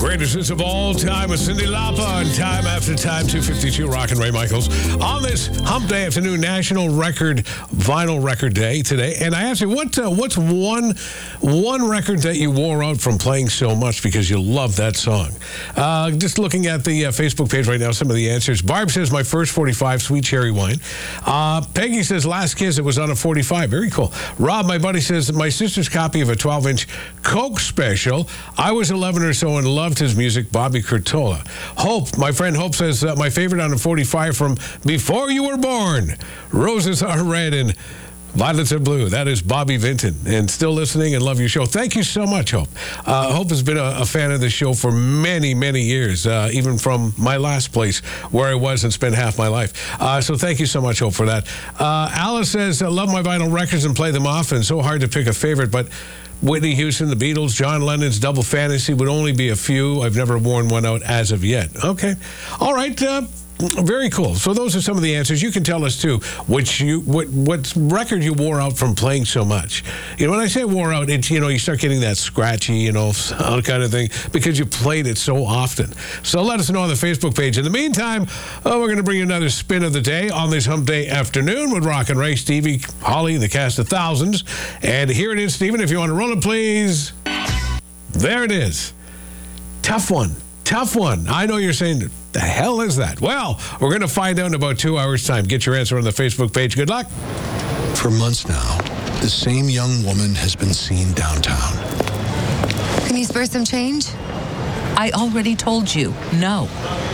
Greatest hits of all time with Cyndi Lauper on Time After Time, 252, Rockin' Ray Michaels. On this Hump Day afternoon, National Vinyl Record Day today. And I asked you, what's one record that you wore out from playing so much because you love that song? Just looking at the Facebook page right now, some of the answers. Barb says, my first 45, Sweet Cherry Wine. Peggy says, Last Kiss, it was on a 45. Very cool. Rob, my buddy, says, my sister's copy of a 12-inch Coke special. I was 11 or so and loved his music, Bobby Curtola. Hope, my friend Hope says, my favorite on a 45 from Before You Were Born. Roses Are Red and Violets Are Blue. That is Bobby Vinton. And still listening and love your show. Thank you so much, Hope. Hope has been a fan of the show for many, many years, even from my last place where I was and spent half my life. So thank you so much, Hope, for that. Alice says, I love my vinyl records and play them often. So hard to pick a favorite, but Whitney Houston, the Beatles, John Lennon's Double Fantasy would only be a few. I've never worn one out as of yet. Okay. All right. Very cool. So those are some of the answers. You can tell us, too, what record you wore out from playing so much. You know, when I say wore out, it's, you start getting that scratchy, sound kind of thing because you played it so often. So let us know on the Facebook page. In the meantime, we're going to bring you another spin of the day on this Hump Day afternoon with Rockin' Ray, Stevie, Holly, and the cast of Thousands. And here it is, Stephen, if you want to roll it, please. There it is. Tough one. Tough one. I know you're saying, the hell is that? Well, we're going to find out in about 2 hours' time. Get your answer on the Facebook page. Good luck. For months now, the same young woman has been seen downtown. Can you spare some change? I already told you, no.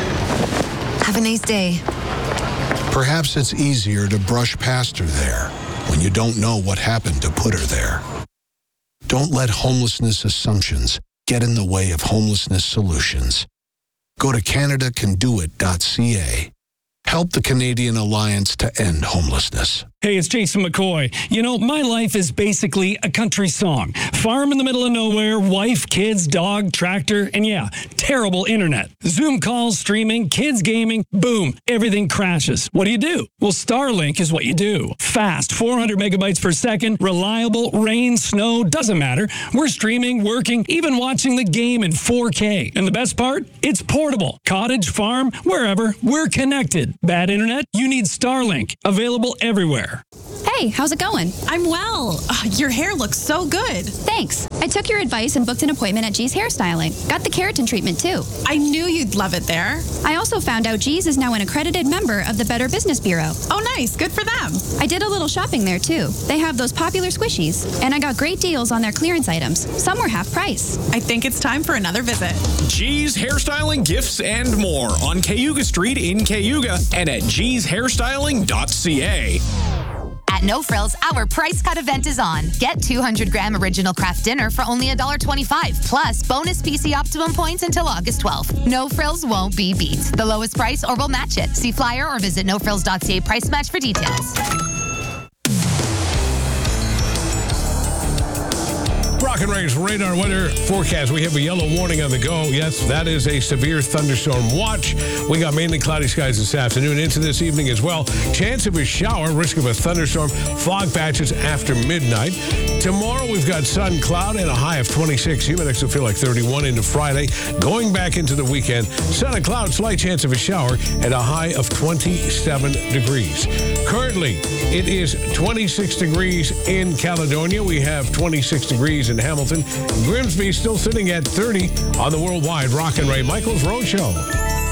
Have a nice day. Perhaps it's easier to brush past her there when you don't know what happened to put her there. Don't let homelessness assumptions get in the way of homelessness solutions. Go to CanadaCanDoIt.ca. Help the Canadian Alliance to End Homelessness. Hey, it's Jason McCoy. My life is basically a country song. Farm in the middle of nowhere, wife, kids, dog, tractor, and yeah, terrible internet. Zoom calls, streaming, kids gaming, boom, everything crashes. What do? Well, Starlink is what you do. Fast, 400 megabytes per second, reliable, rain, snow, doesn't matter. We're streaming, working, even watching the game in 4K. And the best part? It's portable. Cottage, farm, wherever, we're connected. Bad internet? You need Starlink. Available everywhere. Hey, how's it going? I'm well. Your hair looks so good. Thanks. I took your advice and booked an appointment at G's Hairstyling. Got the keratin treatment, too. I knew you'd love it there. I also found out G's is now an accredited member of the Better Business Bureau. Oh, nice. Good for them. I did a little shopping there, too. They have those popular squishies, and I got great deals on their clearance items. Some were half price. I think it's time for another visit. G's Hairstyling, Gifts, and more on Cayuga Street in Cayuga and at gshairstyling.ca. At No Frills, our price cut event is on. Get 200-gram original craft dinner for only $1.25, plus bonus PC Optimum points until August 12th. No Frills won't be beat. The lowest price or we'll match it. See flyer or visit nofrills.ca price match for details. Rockin' Ray's radar weather forecast. We have a yellow warning on the go. Yes, that is a severe thunderstorm watch. We got mainly cloudy skies this afternoon into this evening as well. Chance of a shower, risk of a thunderstorm, fog patches after midnight. Tomorrow we've got sun, cloud, and a high of 26. Humidex will feel like 31 into Friday. Going back into the weekend, sun and cloud, slight chance of a shower, and a high of 27 degrees. Currently, it is 26 degrees in Caledonia. We have 26 degrees in Hamilton. Grimsby still sitting at 30 on the worldwide Rockin' Ray Michaels Road Show.